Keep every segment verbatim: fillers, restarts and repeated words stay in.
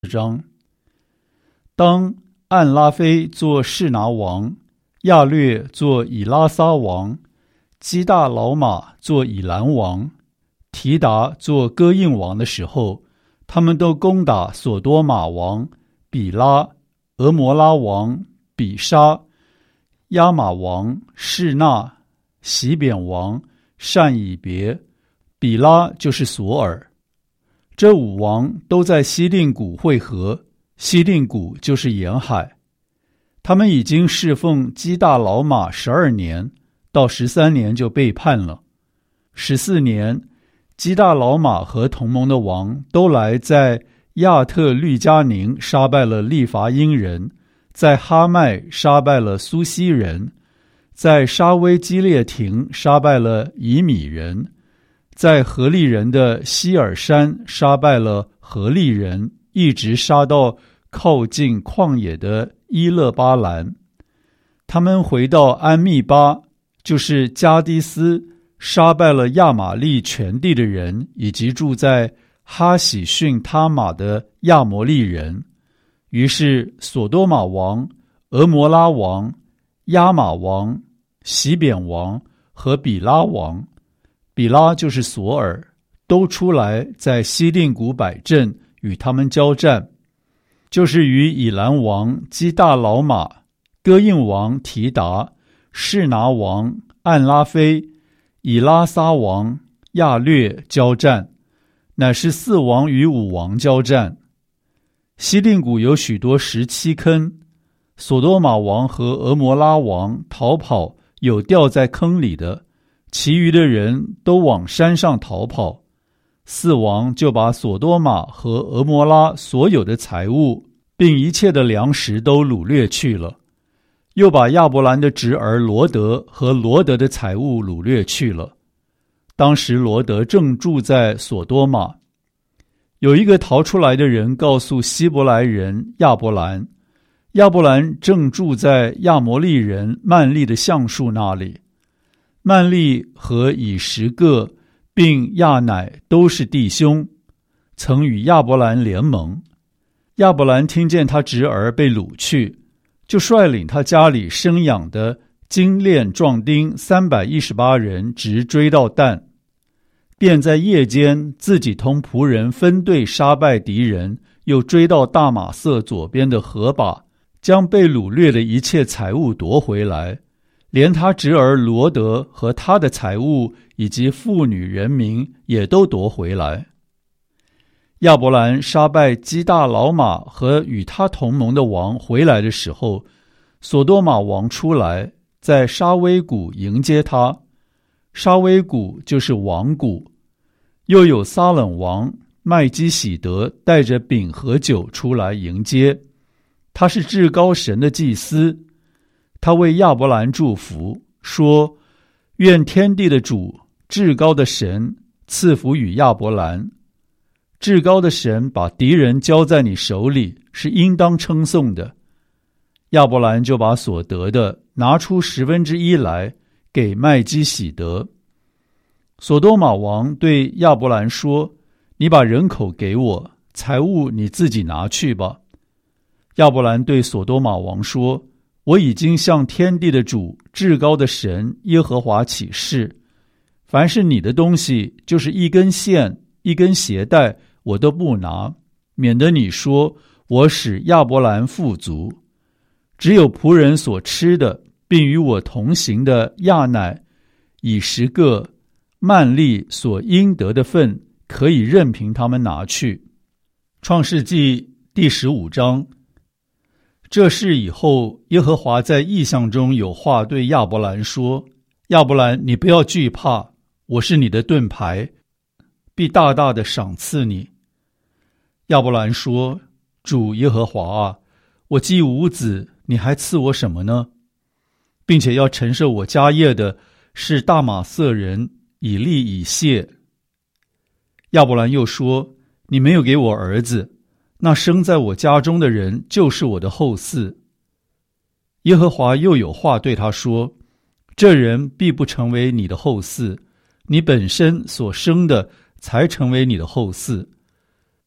章。当暗拉菲做示拿王，亚略做以拉撒王，基大老马做以兰王，提达做哥印王的时候，他们都攻打索多玛王比拉、俄摩拉王比沙、亚玛王示那、洗扁王善以别，比拉就是索尔。这五王都在西定谷会合，西定谷就是沿海。他们已经侍奉基大老马十二年，到十三年就背叛了。十四年，基大老马和同盟的王都来在亚特律加宁杀败了利伐因人，在哈麦杀败了苏西人，在沙威基列亭杀败了以米人，在何利人的希尔山杀败了何利人，一直杀到靠近旷野的伊勒巴兰。他们回到安密巴，就是加迪斯，杀败了亚玛利全地的人，以及住在哈喜逊他玛的亚摩利人。于是索多玛王、俄摩拉王、亚玛王、洗扁王和比拉王，比拉就是索尔，都出来在西定谷摆阵，与他们交战，就是与以兰王基大老马、哥印王提达、示拿王暗拉菲、以拉撒王亚略交战，乃是四王与五王交战。西定谷有许多石漆坑，索多玛王和俄摩拉王逃跑，有掉在坑里的，其余的人都往山上逃跑。四王就把索多玛和俄摩拉所有的财物并一切的粮食都掳掠去了，又把亚伯兰的侄儿罗德和罗德的财物掳掠去了。当时罗德正住在索多玛。有一个逃出来的人告诉希伯来人亚伯兰，亚伯兰正住在亚摩利人曼利的橡树那里。曼利和以实各并亚乃都是弟兄，曾与亚伯兰联盟。亚伯兰听见他侄儿被掳去，就率领他家里生养的精练壮丁三百一十八人，直追到但，便在夜间自己同仆人分队杀败敌人，又追到大马色左边的河坝，将被掳掠的一切财物夺回来，连他侄儿罗德和他的财物以及妇女人民也都夺回来。亚伯兰杀败基大老马和与他同盟的王回来的时候，索多玛王出来，在沙威谷迎接他。沙威谷就是王谷。又有撒冷王麦基喜德带着饼和酒出来迎接，他是至高神的祭司。他为亚伯兰祝福，说：愿天地的主，至高的神赐福与亚伯兰。至高的神把敌人交在你手里，是应当称颂的。亚伯兰就把所得的拿出十分之一来给麦基喜德。索多玛王对亚伯兰说：你把人口给我，财物你自己拿去吧。亚伯兰对索多玛王说：我已经向天地的主，至高的神耶和华起誓，凡是你的东西，就是一根线一根鞋带，我都不拿，免得你说我使亚伯兰富足。只有仆人所吃的，并与我同行的亚乃、以实各、曼利所应得的份，可以任凭他们拿去。创世纪第十五章。这事以后，耶和华在异象中有话对亚伯兰说：亚伯兰，你不要惧怕，我是你的盾牌，必大大的赏赐你。亚伯兰说：主耶和华啊，我既无子，你还赐我什么呢？并且要承受我家业的是大马色人以利以谢。亚伯兰又说：你没有给我儿子，那生在我家中的人就是我的后嗣。耶和华又有话对他说：这人必不成为你的后嗣，你本身所生的才成为你的后嗣。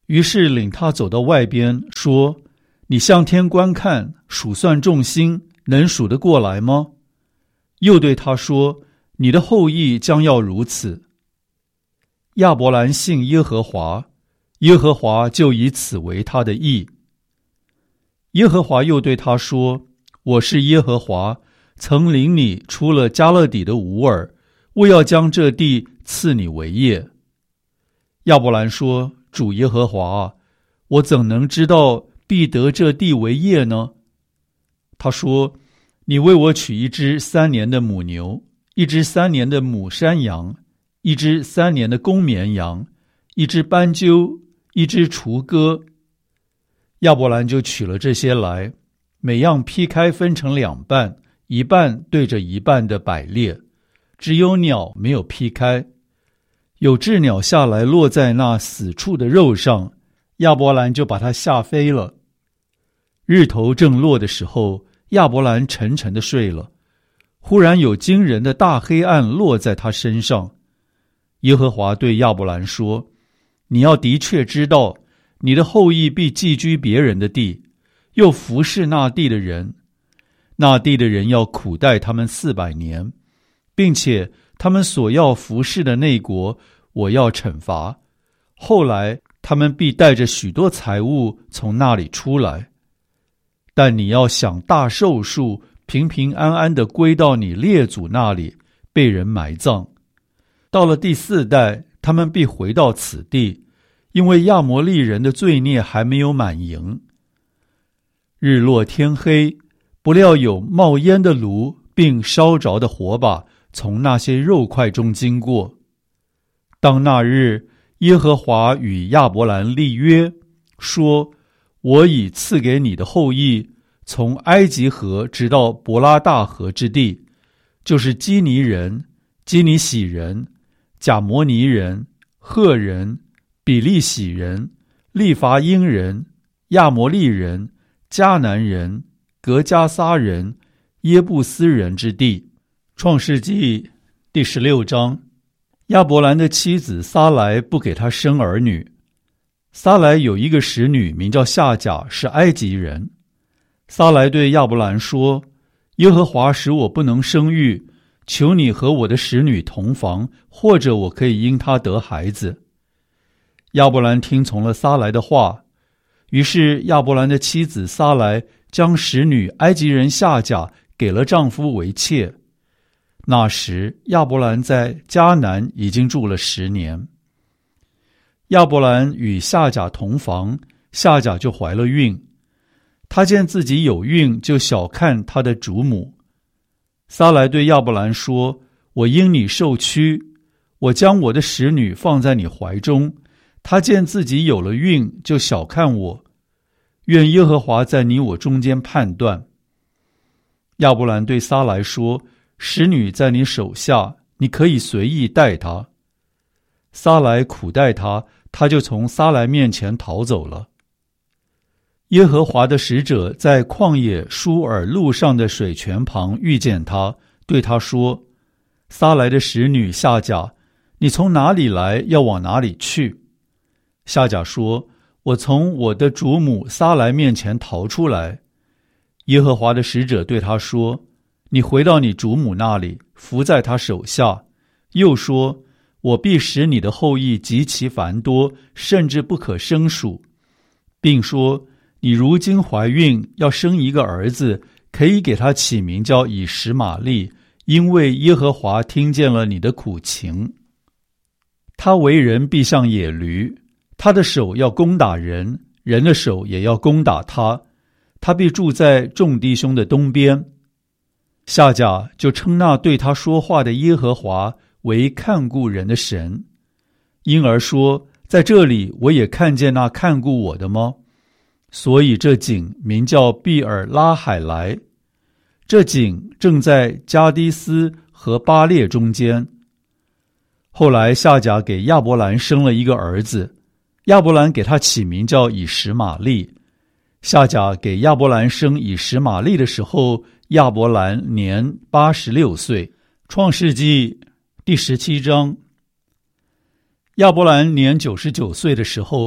于是领他走到外边，说：你向天观看，数算众星，能数得过来吗？又对他说：你的后裔将要如此。亚伯兰信耶和华，耶和华就以此为他的义。耶和华又对他说：我是耶和华，曾领你出了迦勒底的吾尔，我要将这地赐你为业。亚伯兰说：主耶和华，我怎能知道必得这地为业呢？他说：你为我取一只三年的母牛，一只三年的母山羊，一只三年的公绵羊，一只斑鸠，一只雏鸽。亚伯兰就取了这些来，每样劈开分成两半，一半对着一半的摆列，只有鸟没有劈开。有鸷鸟下来落在那死处的肉上，亚伯兰就把它吓飞了。日头正落的时候，亚伯兰沉沉地睡了，忽然有惊人的大黑暗落在他身上。耶和华对亚伯兰说：你要的确知道，你的后裔必寄居别人的地，又服侍那地的人。那地的人要苦待他们四百年，并且他们所要服侍的那国，我要惩罚。后来他们必带着许多财物从那里出来。但你要享大寿数，平平安安地归到你列祖那里，被人埋葬。到了第四代，他们必回到此地，因为亚摩利人的罪孽还没有满盈。日落天黑，不料有冒烟的炉并烧着的火把从那些肉块中经过。当那日，耶和华与亚伯兰立约，说：我已赐给你的后裔，从埃及河直到伯拉大河之地，就是基尼人、基尼喜人、贾摩尼人、赫人、比利喜人、利伐因人、亚摩利人、迦南人、革迦撒人、耶布斯人之地。创世纪第十六章。亚伯兰的妻子撒莱不给他生儿女。撒莱有一个使女名叫夏甲，是埃及人。撒莱对亚伯兰说：耶和华使我不能生育，求你和我的使女同房，或者我可以因她得孩子。亚伯兰听从了撒莱的话，于是亚伯兰的妻子撒莱将使女埃及人夏甲给了丈夫为妾。那时亚伯兰在迦南已经住了十年。亚伯兰与夏甲同房，夏甲就怀了孕。他见自己有孕，就小看他的主母。撒莱对亚伯兰说：我因你受屈，我将我的使女放在你怀中。他见自己有了孕，就小看我。愿耶和华在你我中间判断。亚伯兰对撒莱说：使女在你手下，你可以随意待她。撒莱苦待她，她就从撒莱面前逃走了。耶和华的使者在旷野舒尔路上的水泉旁遇见他，对他说：撒莱的使女夏甲，你从哪里来，要往哪里去？夏甲说：我从我的主母撒莱面前逃出来。耶和华的使者对他说：你回到你主母那里，伏在她手下。又说：我必使你的后裔极其繁多，甚至不可胜数。并说：你如今怀孕，要生一个儿子，可以给他起名叫以实玛利，因为耶和华听见了你的苦情。他为人必像野驴，他的手要攻打人，人的手也要攻打他。他必住在众弟兄的东边。夏甲就称那对他说话的耶和华为看顾人的神，因而说：在这里我也看见那看顾我的吗？所以这井名叫毕尔拉海莱。这井正在加迪斯和巴列中间。后来夏甲给亚伯兰生了一个儿子，亚伯兰给他起名叫以实玛利。夏甲给亚伯兰生以实玛利的时候，亚伯兰年八十六岁。创世纪第十七章。亚伯兰年九十九岁的时候，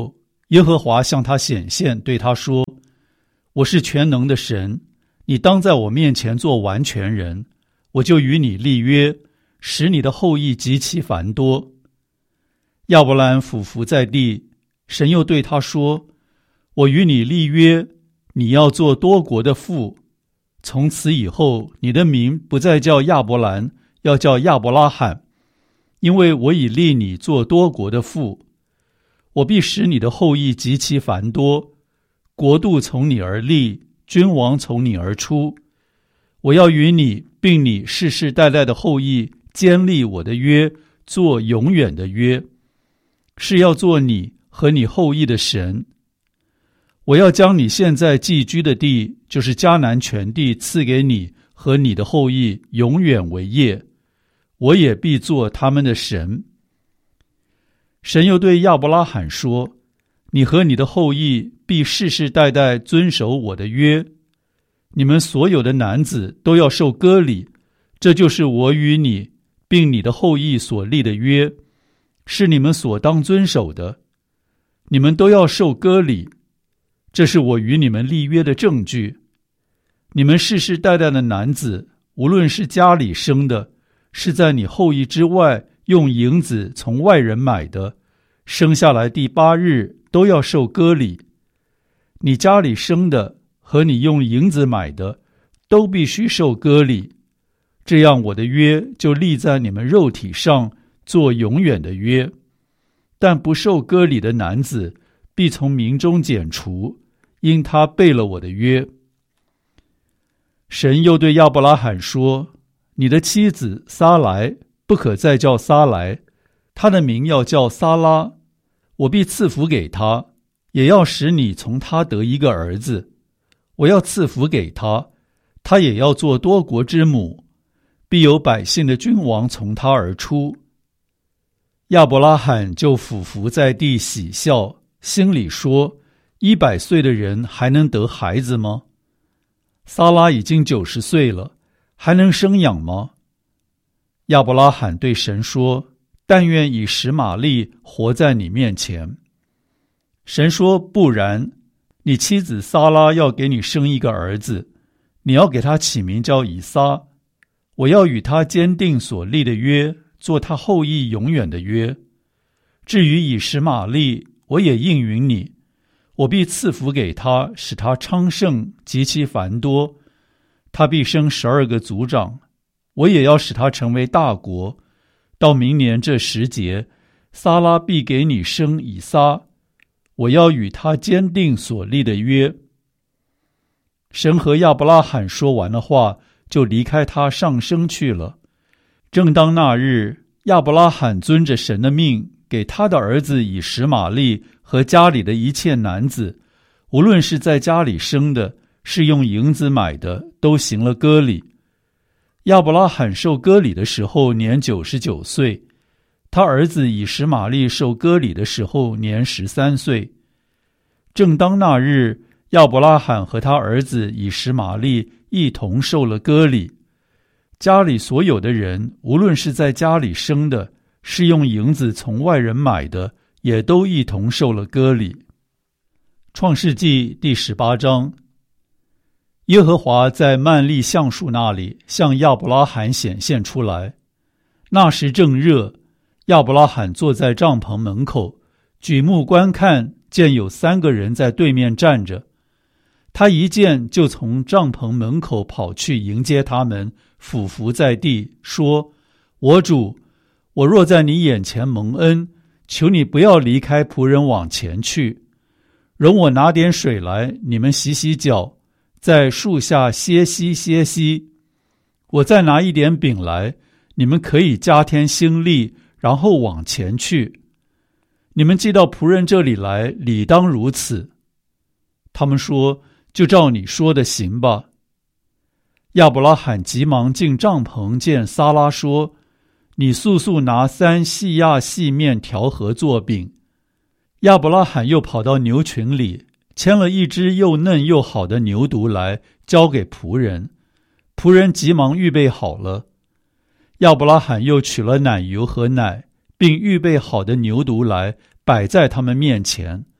耶和华向他显现，对他说：我是全能的神，你当在我面前做完全人，我就与你立约，使你的后裔极其繁多。亚伯兰俯伏在地，神又对他说：我与你立约，你要做多国的父，从此以后，你的名不再叫亚伯兰，要叫亚伯拉罕，因为我已立你做多国的父。我必使你的后裔极其繁多，国度从你而立，君王从你而出。我要与你并你世世代代的后裔坚立我的约，做永远的约，是要做你和你后裔的神。我要将你现在寄居的地，就是迦南全地，赐给你和你的后裔永远为业，我也必做他们的神。神又对亚伯拉罕说：你和你的后裔必世世代代遵守我的约，你们所有的男子都要受割礼，这就是我与你并你的后裔所立的约，是你们所当遵守的。你们都要受割礼，这是我与你们立约的证据。你们世世代代的男子，无论是家里生的，是在你后裔之外用银子从外人买的，生下来第八日都要受割礼。你家里生的和你用银子买的，都必须受割礼。这样我的约就立在你们肉体上，做永远的约。但不受割礼的男子，必从民中剪除，因他背了我的约。神又对亚伯拉罕说：你的妻子撒来不可再叫撒来，她的名要叫撒拉，我必赐福给她，也要使你从她得一个儿子。我要赐福给她，她也要做多国之母，必有百姓的君王从她而出。亚伯拉罕就俯伏在地喜笑，心里说：一百岁的人还能得孩子吗？撒拉已经九十岁了，还能生养吗？亚伯拉罕对神说：但愿以实玛利活在你面前。神说：不然，你妻子撒拉要给你生一个儿子，你要给他起名叫以撒。我要与他坚定所立的约，做他后裔永远的约。至于以实玛利，我也应允你，我必赐福给他，使他昌盛，极其繁多。他必生十二个族长，我也要使他成为大国。到明年这时节，撒拉必给你生以撒，我要与他坚定所立的约。神和亚伯拉罕说完了话，就离开他上升去了。正当那日，亚伯拉罕遵着神的命，给他的儿子以实玛利和家里的一切男子，无论是在家里生的，是用银子买的，都行了割礼。亚伯拉罕受割礼的时候年九十九岁，他儿子以实玛利受割礼的时候年十三岁。正当那日，亚伯拉罕和他儿子以实玛利一同受了割礼。家里所有的人，无论是在家里生的，是用银子从外人买的，也都一同受了割礼。创世纪第十八章。耶和华在曼利橡树那里向亚伯拉罕显现出来。那时正热，亚伯拉罕坐在帐篷门口，举目观看，见有三个人在对面站着。他一见，就从帐篷门口跑去迎接他们，俯伏在地，说：我主，我若在你眼前蒙恩，求你不要离开仆人往前去，容我拿点水来，你们洗洗脚，在树下歇息歇息。我再拿一点饼来，你们可以加添心力，然后往前去。你们既到仆人这里来，理当如此。他们说：就照你说的行吧。亚伯拉罕急忙进帐篷，见撒拉说：你速速拿三细亚细面条和做饼。亚伯拉罕又跑到牛群里，牵了一只又嫩又好的牛犊来，交给仆人。仆人急忙预备好了。亚伯拉罕又取了奶油和奶，并预备好的牛犊来，摆在他们面前。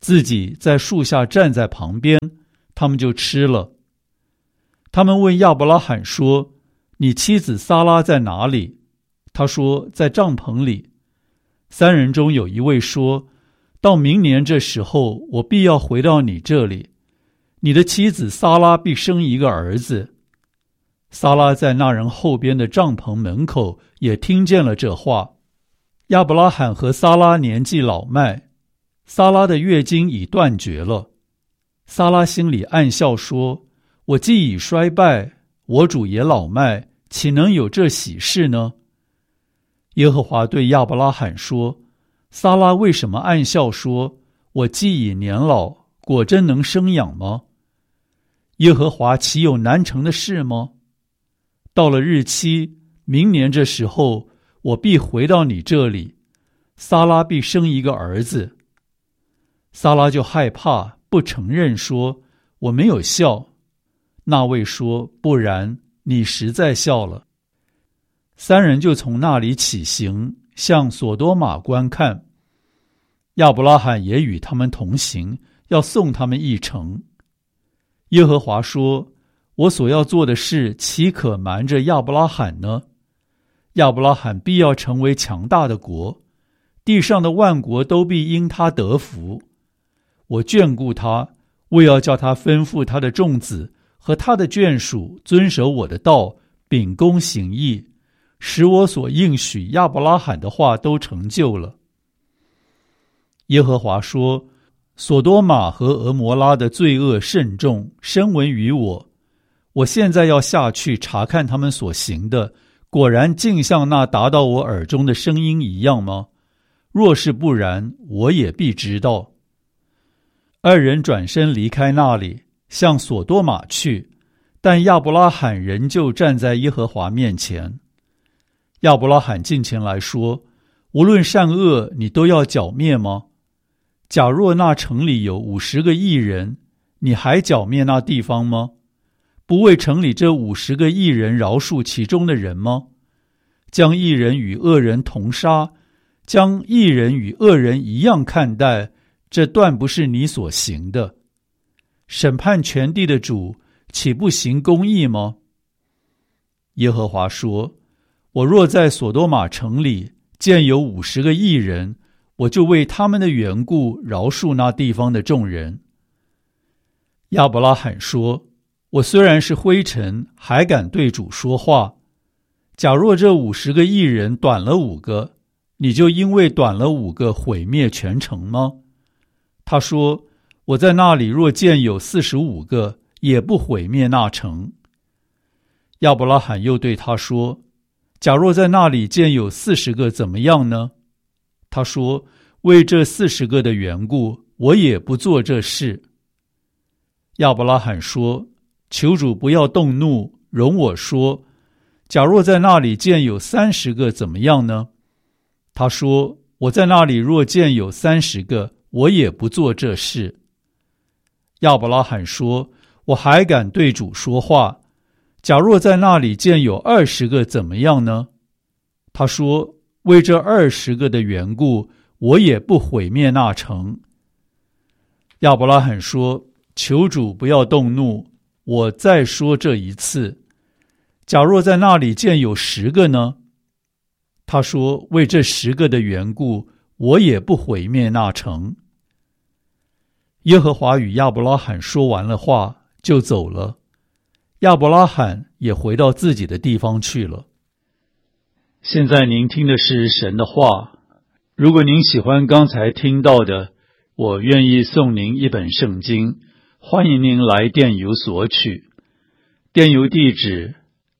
自己在树下站在旁边，他们就吃了。他们问亚伯拉罕说：你妻子撒拉在哪里？他说：在帐篷里。三人中有一位说：到明年这时候，我必要回到你这里，你的妻子撒拉必生一个儿子。撒拉在那人后边的帐篷门口也听见了这话。亚伯拉罕和撒拉年纪老迈，撒拉的月经已断绝了。撒拉心里暗笑说：我既已衰败，我主也老迈，岂能有这喜事呢？耶和华对亚伯拉罕说：撒拉为什么暗笑说：我既已年老，果真能生养吗？耶和华岂有难成的事吗？到了日期，明年这时候，我必回到你这里，撒拉必生一个儿子。撒拉就害怕，不承认说：我没有笑。那位说：不然，你实在笑了。三人就从那里起行，向索多玛观看。亚伯拉罕也与他们同行，要送他们一程。耶和华说：我所要做的事，岂可瞒着亚伯拉罕呢？亚伯拉罕必要成为强大的国，地上的万国都必因他得福。我眷顾他，为要叫他吩咐他的众子和他的眷属遵守我的道，秉公行义，使我所应许亚伯拉罕的话都成就了。耶和华说：索多玛和俄摩拉的罪恶甚重，深闻于我。我现在要下去查看他们所行的，果然竟像那达到我耳中的声音一样吗？若是不然，我也必知道。二人转身离开那里，向索多玛去，但亚伯拉罕仍旧站在耶和华面前。亚伯拉罕近前来说：无论善恶，你都要剿灭吗？假若那城里有五十个义人，你还剿灭那地方吗？不为城里这五十个义人饶恕其中的人吗？将义人与恶人同杀，将义人与恶人一样看待，这断不是你所行的。审判全地的主，岂不行公义吗？耶和华说：我若在索多玛城里见有五十个义人，我就为他们的缘故饶恕那地方的众人。亚伯拉罕说：我虽然是灰尘，还敢对主说话。假若这五十个义人短了五个，你就因为短了五个毁灭全城吗？他说：我在那里若见有四十五个，也不毁灭那城。亚伯拉罕又对他说：假若在那里见有四十个，怎么样呢？他说：为这四十个的缘故，我也不做这事。亚伯拉罕说：求主不要动怒，容我说，假若在那里见有三十个，怎么样呢？他说：我在那里若见有三十个，我也不做这事。亚伯拉罕说：我还敢对主说话，假若在那里见有二十个，怎么样呢？他说：为这二十个的缘故，我也不毁灭那城。亚伯拉罕说：求主不要动怒，我再说这一次，假若在那里见有十个呢？他说：为这十个的缘故，我也不毁灭那城。耶和华与亚伯拉罕说完了话，就走了。亚伯拉罕也回到自己的地方去了。现在您听的是神的话。如果您喜欢刚才听到的，我愿意送您一本圣经，欢迎您来电邮索取。电邮地址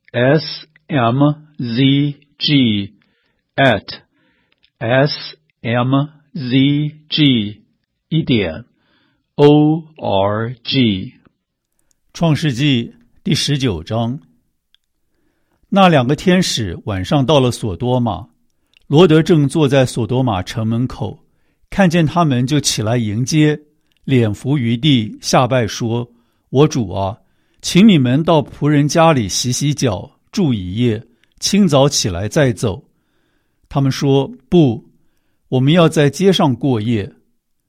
s m z g at s m z g 一点 o r g。 创世纪第十九章。那两个天使晚上到了索多玛，罗德正坐在索多玛城门口，看见他们就起来迎接，脸伏于地，下拜说：我主啊，请你们到仆人家里洗洗脚，住一夜，清早起来再走。他们说：不，我们要在街上过夜。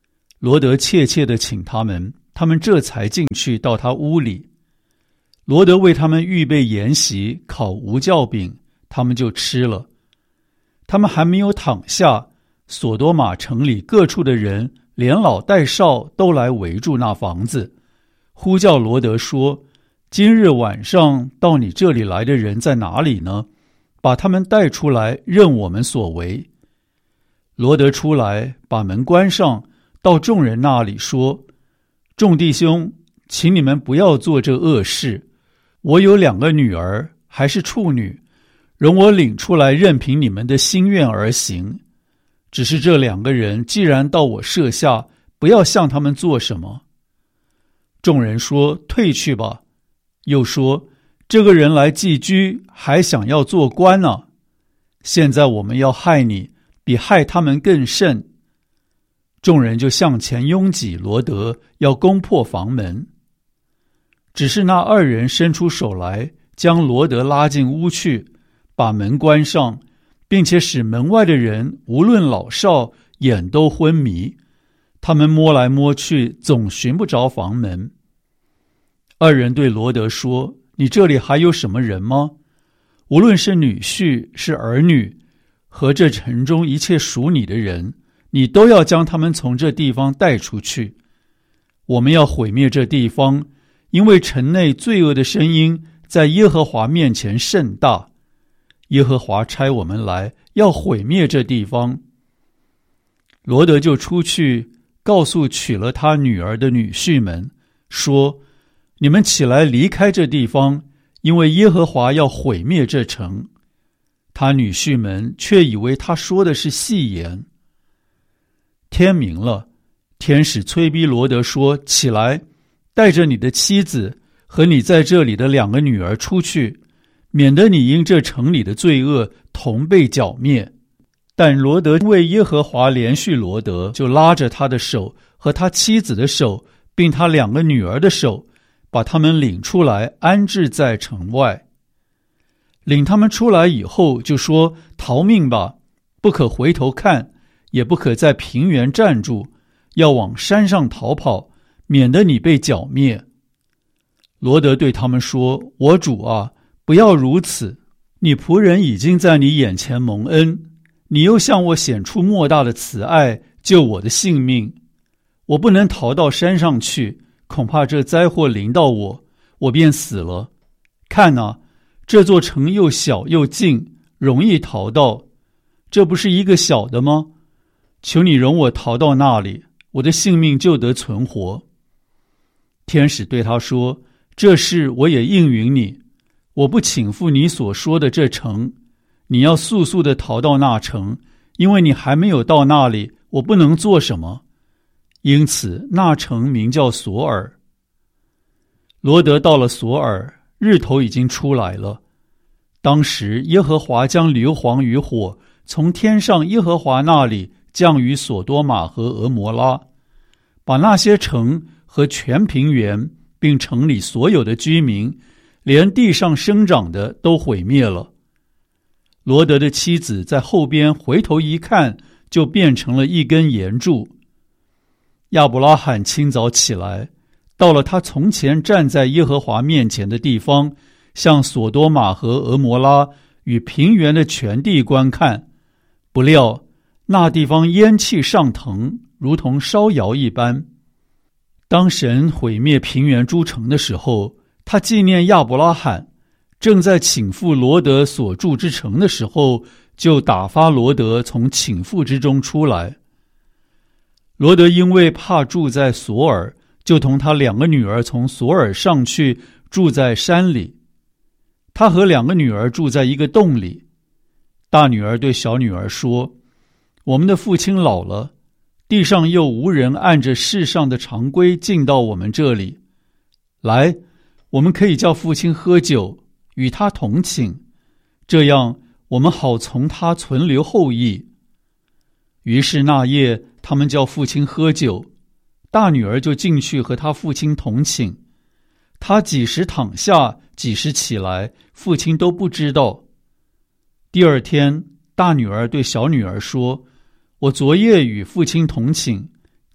罗德切切地请他们，他们这才进去到他屋里。罗德为他们预备筵席，烤无酵饼，他们就吃了。他们还没有躺下，索多玛城里各处的人，连老带少都来围住那房子，呼叫罗德说：今日晚上到你这里来的人在哪里呢？把他们带出来，任我们所为。罗德出来，把门关上，到众人那里说：众弟兄，请你们不要做这恶事。我有两个女儿，还是处女，容我领出来，任凭你们的心愿而行。只是这两个人既然到我舍下，不要向他们做什么。众人说：退去吧。又说：这个人来寄居，还想要做官呢。现在我们要害你，比害他们更甚。众人就向前拥挤罗德，要攻破房门。只是那二人伸出手来，将罗德拉进屋去，把门关上，并且使门外的人无论老少眼都昏迷。他们摸来摸去，总寻不着房门。二人对罗德说：你这里还有什么人吗？无论是女婿是儿女，和这城中一切属你的人，你都要将他们从这地方带出去。我们要毁灭这地方，因为城内罪恶的声音在耶和华面前甚大。耶和华差我们来，要毁灭这地方。罗德就出去，告诉娶了他女儿的女婿们，说：你们起来离开这地方，因为耶和华要毁灭这城。他女婿们却以为他说的是戏言。天明了，天使催逼罗德说：起来，带着你的妻子和你在这里的两个女儿出去，免得你因这城里的罪恶同被剿灭。但罗德为耶和华连续罗德，就拉着他的手和他妻子的手，并他两个女儿的手，把他们领出来，安置在城外。领他们出来以后，就说：逃命吧，不可回头看，也不可在平原站住，要往山上逃跑，免得你被剿灭。罗德对他们说：我主啊，不要如此，你仆人已经在你眼前蒙恩，你又向我显出莫大的慈爱，救我的性命。我不能逃到山上去，恐怕这灾祸临到我，我便死了。看哪，这座城又小又近，容易逃到，这不是一个小的吗？求你容我逃到那里，我的性命就得存活。天使对他说：这事我也应允你，我不倾覆你所说的这城，你要速速地逃到那城，因为你还没有到那里，我不能做什么。因此那城名叫索尔。罗德到了索尔，日头已经出来了。当时耶和华将硫磺与火从天上耶和华那里降于索多玛和俄摩拉，把那些城和全平原并城里所有的居民，连地上生长的都毁灭了。罗德的妻子在后边回头一看，就变成了一根岩柱。亚伯拉罕清早起来，到了他从前站在耶和华面前的地方，向索多玛和俄摩拉与平原的全地观看，不料那地方烟气上腾，如同烧窑一般。当神毁灭平原诸城的时候，他纪念亚伯拉罕，正在倾覆罗德所住之城的时候，就打发罗德从倾覆之中出来。罗德因为怕住在索尔，就同他两个女儿从索尔上去，住在山里。他和两个女儿住在一个洞里。大女儿对小女儿说：我们的父亲老了，地上又无人按着世上的常规进到我们这里来，我们可以叫父亲喝酒，与他同寝，这样我们好从他存留后裔。于是那夜他们叫父亲喝酒，大女儿就进去和他父亲同寝。他几时躺下，几时起来，父亲都不知道。第二天，大女儿对小女儿说：我昨夜与父亲同寝，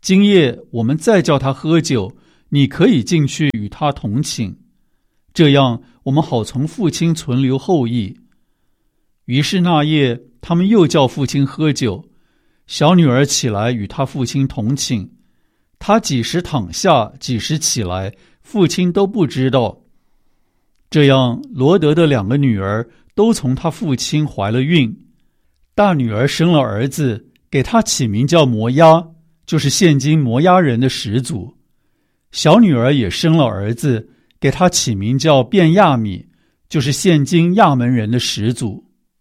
今夜我们再叫他喝酒，你可以进去与他同寝，这样我们好从父亲存留后裔。”于是那夜他们又叫父亲喝酒，小女儿起来与他父亲同寝，他几时躺下几时起来，父亲都不知道。这样罗德的两个女儿都从他父亲怀了孕，大女儿生了儿子，给他起名叫摩押，就是现今摩押人的始祖。小女儿也生了儿子，给他起名叫便亚米，就是现今亚门人的始祖。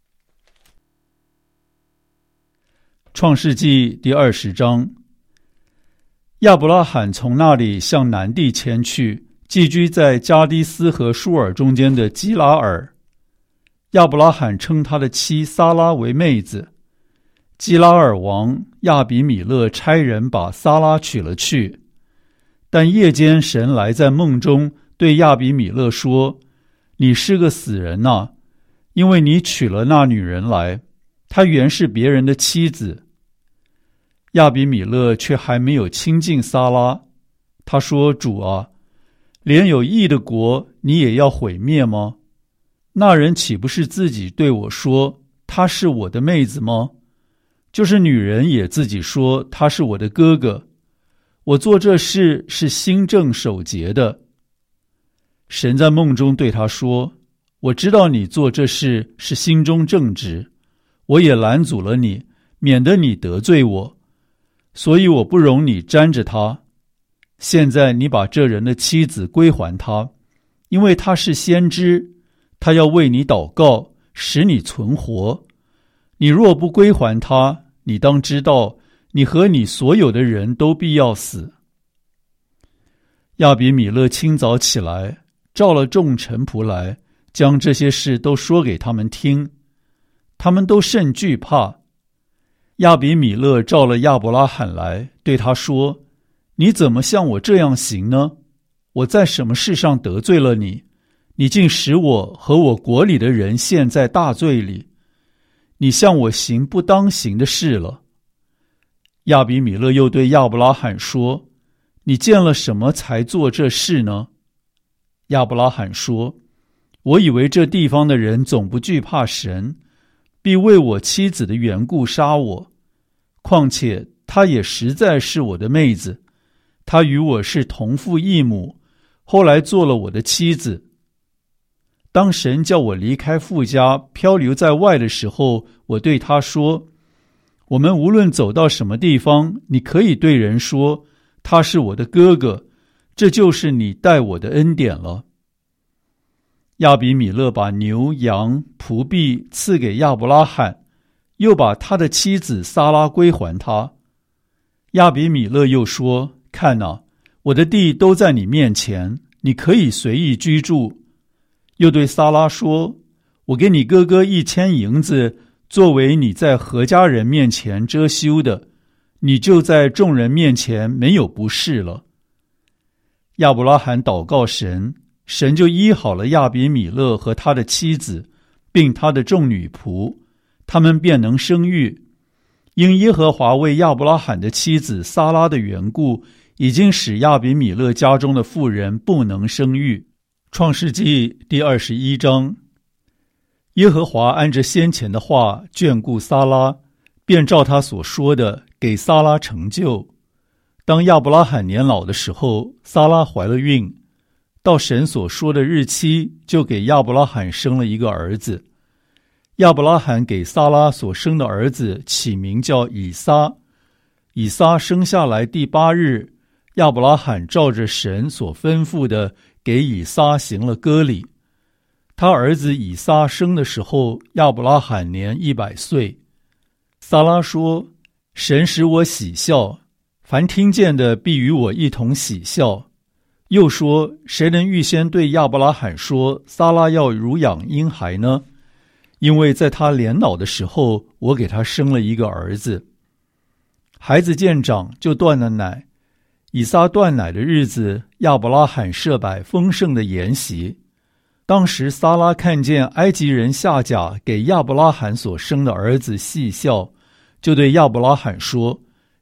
创世纪第二十章，亚伯拉罕从那里向南地迁去，寄居在加低斯和舒尔中间的基拉尔。亚伯拉罕称他的妻撒拉为妹子。基拉尔王亚比米勒差人把撒拉娶了去，但夜间神来在梦中对亚比米勒说：“你是个死人呐，因为你娶了那女人来，她原是别人的妻子。”亚比米勒却还没有亲近撒拉，他说：“主啊，连有义的国你也要毁灭吗？那人岂不是自己对我说她是我的妹子吗？就是女人也自己说他是我的哥哥。我做这事是心正守节的。”神在梦中对他说：“我知道你做这事是心中正直，我也拦阻了你，免得你得罪我，所以我不容你沾着他。现在你把这人的妻子归还他，因为他是先知，他要为你祷告，使你存活。你若不归还他，你当知道，你和你所有的人都必要死。”亚比米勒清早起来，召了众臣仆来，将这些事都说给他们听，他们都甚惧怕。亚比米勒召了亚伯拉罕来，对他说：“你怎么向我这样行呢？我在什么事上得罪了你？你竟使我和我国里的人陷在大罪里。你向我行不当行的事了。”亚比米勒又对亚伯拉罕说：“你见了什么才做这事呢？”亚伯拉罕说：“我以为这地方的人总不惧怕神，必为我妻子的缘故杀我。况且她也实在是我的妹子，她与我是同父异母，后来做了我的妻子。当神叫我离开父家，漂流在外的时候，我对他说：我们无论走到什么地方，你可以对人说，他是我的哥哥，这就是你待我的恩典了。”亚比米勒把牛羊仆婢赐给亚伯拉罕，又把他的妻子撒拉归还他。亚比米勒又说：“看哪，我的地都在你面前，你可以随意居住。”又对撒拉说：“我给你哥哥一千银子，作为你在何家人面前遮羞的，你就在众人面前没有不是了。”亚伯拉罕祷告神，神就医好了亚比米勒和他的妻子，并他的众女仆，他们便能生育。因耶和华为亚伯拉罕的妻子撒拉的缘故，已经使亚比米勒家中的妇人不能生育。创世纪第二十一章，耶和华按着先前的话眷顾撒拉，便照他所说的给撒拉成就。当亚伯拉罕年老的时候，撒拉怀了孕，到神所说的日期，就给亚伯拉罕生了一个儿子。亚伯拉罕给撒拉所生的儿子起名叫以撒。以撒生下来第八日，亚伯拉罕照着神所吩咐的，给以撒行了割礼。他儿子以撒生的时候，亚伯拉罕年一百岁。撒拉说：“神使我喜笑，凡听见的必与我一同喜笑。”又说：“谁能预先对亚伯拉罕说，撒拉要乳养婴孩呢？因为在他年老的时候，我给他生了一个儿子。”孩子渐长，就断了奶。以撒断奶的日子，亚伯拉罕设摆丰盛的筵席。当时撒拉看见埃及人夏甲给亚伯拉罕所生的儿子细笑，就对亚伯拉罕说：“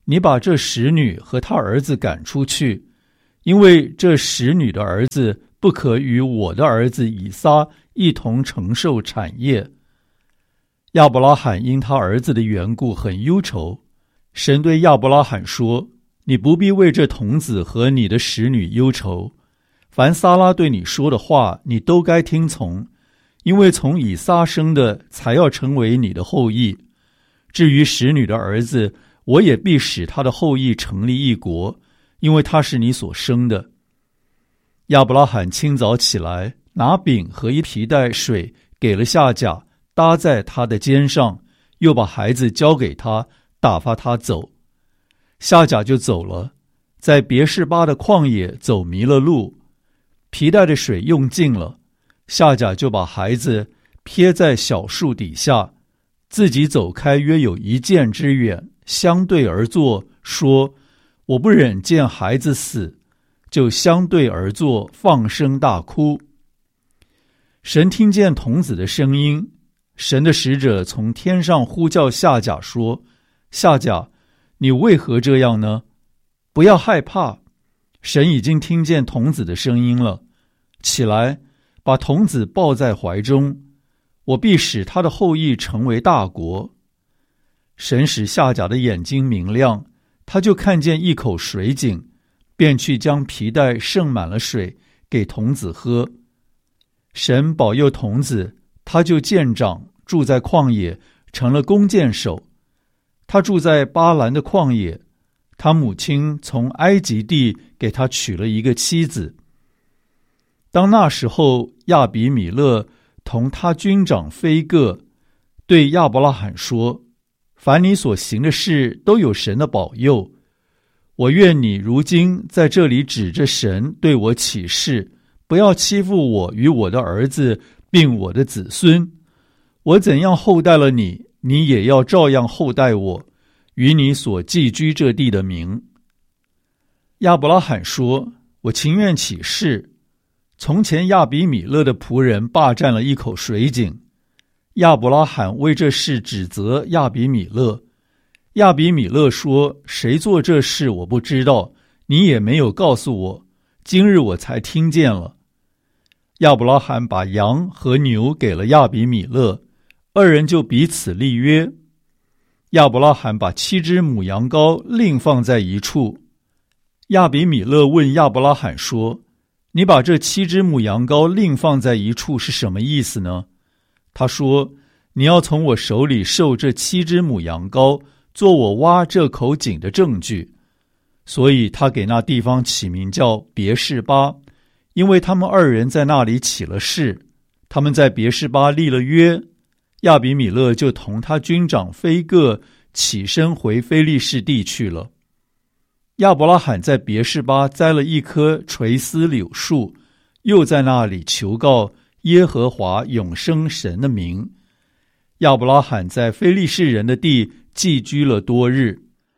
你把这使女和她儿子赶出去，因为这使女的儿子不可与我的儿子以撒一同承受产业。”亚伯拉罕因他儿子的缘故很忧愁。神对亚伯拉罕说：“你不必为这童子和你的使女忧愁，凡撒拉对你说的话，你都该听从，因为从以撒生的才要成为你的后裔。至于使女的儿子，我也必使他的后裔成立一国，因为他是你所生的。”亚伯拉罕清早起来，拿饼和一皮带水给了夏甲，搭在他的肩上，又把孩子交给他，打发他走。夏甲就走了，在别是巴的旷野走迷了路，皮带的水用尽了，夏甲就把孩子撇在小树底下，自己走开约有一箭之远，相对而坐，说：“我不忍见孩子死。”就相对而坐，放声大哭。神听见童子的声音，神的使者从天上呼叫夏甲说：“夏甲，你为何这样呢？不要害怕，神已经听见童子的声音了。起来，把童子抱在怀中，我必使他的后裔成为大国。”神使夏甲的眼睛明亮，他就看见一口水井，便去将皮带盛满了水给童子喝。神保佑童子，他就渐长，住在旷野，成了弓箭手。他住在巴兰的旷野，他母亲从埃及地给他娶了一个妻子。当那时候，亚比米勒同他军长非各对亚伯拉罕说：“凡你所行的事都有神的保佑，我愿你如今在这里指着神对我起誓，不要欺负我与我的儿子并我的子孙。我怎样厚待了你，你也要照样厚待我与你所寄居这地的民。”亚伯拉罕说：“我情愿起誓。”从前亚比米勒的仆人霸占了一口水井，亚伯拉罕为这事指责亚比米勒。亚比米勒说：“谁做这事我不知道，你也没有告诉我，今日我才听见了。”亚伯拉罕把羊和牛给了亚比米勒，二人就彼此立约。亚伯拉罕把七只母羊羔另放在一处。亚比米勒问亚伯拉罕说：“你把这七只母羊羔另放在一处是什么意思呢？”他说：“你要从我手里受这七只母羊羔，做我挖这口井的证据。”所以他给那地方起名叫别是巴，因为他们二人在那里起了誓。他们在别是巴立了约，亚比米勒就同他军长非各起身回非利士地去了。亚伯拉罕在别是巴栽了一棵垂丝柳树，又在那里求告耶和华永生神的名。亚伯拉罕在非利士人的地寄居了多日。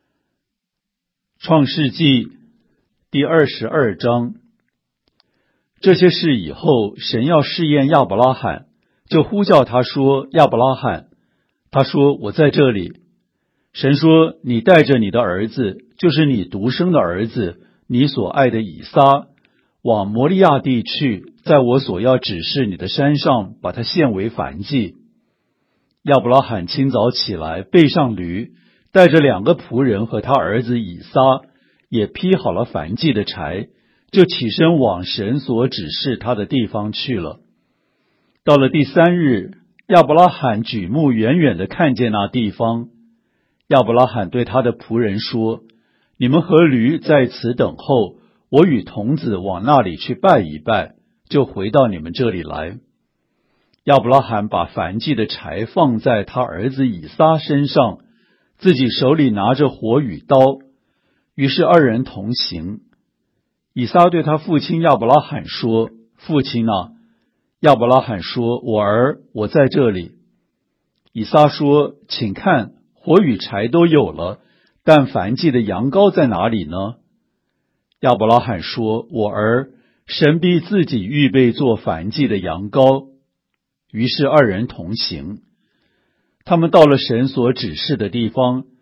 创世纪第二十二章。这些事以后，神要试验亚伯拉罕，就呼叫他说：“亚伯拉罕。”他说：“我在这里。”神说：“你带着你的儿子，就是你独生的儿子，你所爱的以撒，往摩利亚地去，在我所要指示你的山上，把它献为燔祭。”亚伯拉罕清早起来，背上驴，带着两个仆人和他儿子以撒，也劈好了燔祭的柴，就起身往神所指示他的地方去了。到了第三日，亚伯拉罕举目远远地看见那地方。亚伯拉罕对他的仆人说：“你们和驴在此等候，我与童子往那里去拜一拜，就回到你们这里来。”亚伯拉罕把燔祭的柴放在他儿子以撒身上，自己手里拿着火与刀，于是二人同行。以撒对他父亲亚伯拉罕说：“父亲啊！”亚伯拉罕说：“我儿，我在这里。”以撒说：“请看，火与柴都有了，但燔祭的羊羔在哪里呢？”亚伯拉罕说：“我儿，神必自己预备做燔祭的羊羔。”于是二人同行。他们到了神所指示的地方，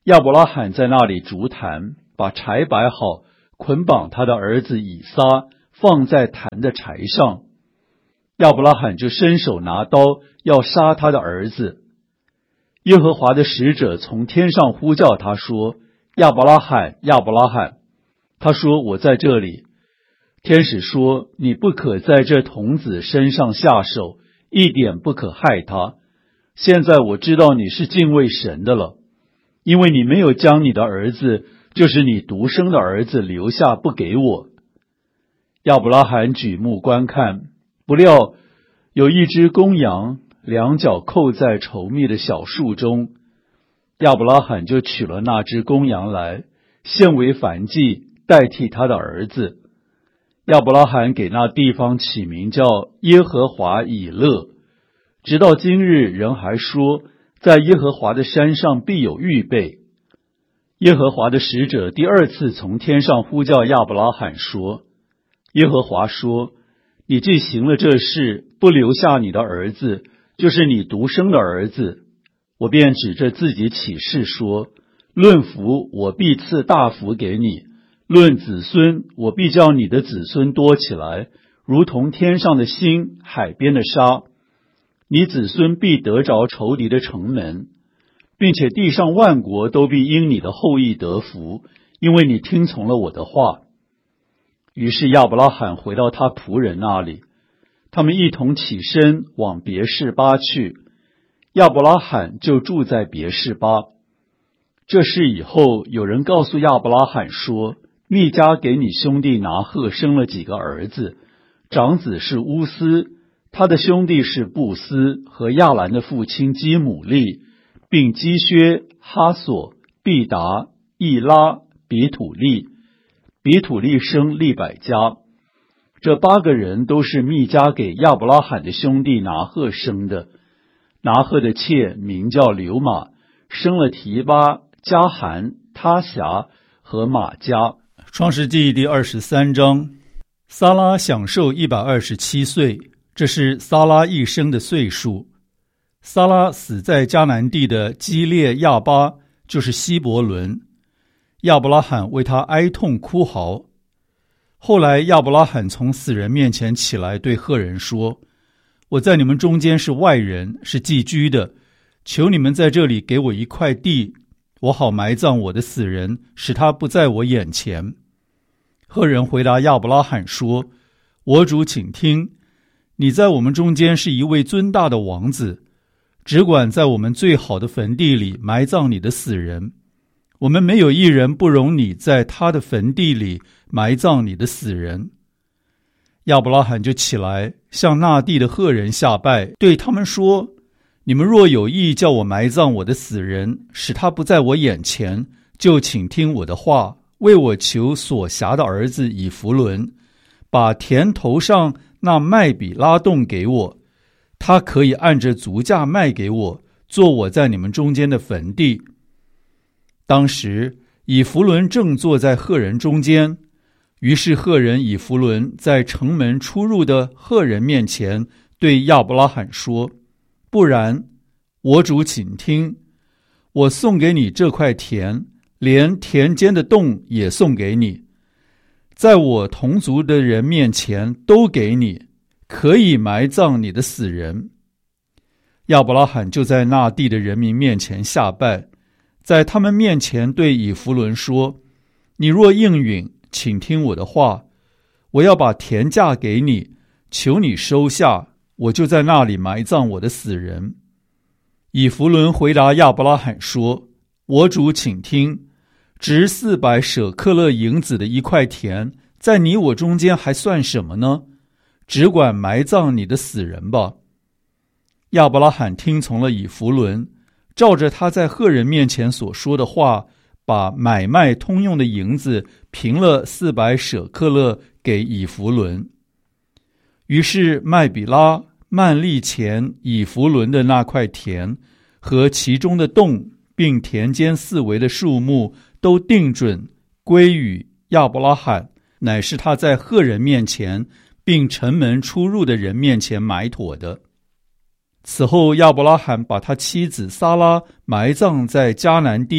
亚伯拉罕在那里筑坛，把柴摆好，捆绑他的儿子以撒，放在坛的柴上。亚伯拉罕就伸手拿刀，要杀他的儿子。耶和华的使者从天上呼叫他说：亚伯拉罕，亚伯拉罕。他说：我在这里。天使说：你不可在这童子身上下手，一点不可害他。现在我知道你是敬畏神的了，因为你没有将你的儿子，就是你独生的儿子留下不给我。亚伯拉罕举目观看，不料有一只公羊，两脚扣在稠密的小树中。亚伯拉罕就取了那只公羊来，献为燔祭，代替他的儿子。亚伯拉罕给那地方起名叫耶和华以勒，直到今日人还说，在耶和华的山上必有预备。耶和华的使者第二次从天上呼叫亚伯拉罕说：耶和华说，你既行了这事，不留下你的儿子，就是你独生的儿子，我便指着自己起誓说：论福，我必赐大福给你；论子孙，我必叫你的子孙多起来，如同天上的星，海边的沙。你子孙必得着仇敌的城门，并且地上万国都必因你的后裔得福，因为你听从了我的话。于是亚伯拉罕回到他仆人那里，他们一同起身往别是巴去。亚伯拉罕就住在别是巴。这事以后，有人告诉亚伯拉罕说：密迦给你兄弟拿鹤生了几个儿子，长子是乌斯，他的兄弟是布斯和亚兰的父亲基姆利，并基薛、哈索、毕达、易拉、比土利。比土利生利百加。这八个人都是密迦给亚伯拉罕的兄弟拿鹤生的。拿鹤的妾名叫流玛，生了提巴、加含、他辖和玛迦。创世纪第二十三章，撒拉享寿一百二十七岁，这是撒拉一生的岁数。撒拉死在迦南地的基列亚巴，就是希伯伦。亚伯拉罕为他哀痛哭嚎。后来亚伯拉罕从死人面前起来，对赫人说：我在你们中间是外人，是寄居的，求你们在这里给我一块地，我好埋葬我的死人，使他不在我眼前。赫人回答亚伯拉罕说：我主请听，你在我们中间是一位尊大的王子，只管在我们最好的坟地里埋葬你的死人，我们没有一人不容你在他的坟地里埋葬你的死人。亚伯拉罕就起来，向那地的赫人下拜，对他们说：你们若有意叫我埋葬我的死人，使他不在我眼前，就请听我的话，为我求所辖的儿子以弗伦，把田头上那麦比拉洞给我，他可以按着足价卖给我，做我在你们中间的坟地。当时以弗伦正坐在赫人中间，于是赫人以弗伦在城门出入的赫人面前对亚伯拉罕说：不然，我主请听，我送给你这块田，连田间的洞也送给你，在我同族的人面前都给你，可以埋葬你的死人。亚伯拉罕就在那地的人民面前下拜，在他们面前对以弗伦说：你若应允，请听我的话，我要把田价给你，求你收下，我就在那里埋葬我的死人。以弗伦回答亚伯拉罕说：我主请听，值四百舍克勒银子的一块田，在你我中间还算什么呢？只管埋葬你的死人吧。亚伯拉罕听从了以弗伦，照着他在赫人面前所说的话，把买卖通用的银子平了四百舍克勒给以弗伦。于是麦比拉、曼利前以弗伦的那块田和其中的洞，并田间四围的树木，都定准归与亚伯拉罕，乃是他在赫人面前并城门出入的人面前买妥的。此后亚伯拉罕把他妻子撒拉埋葬在迦南地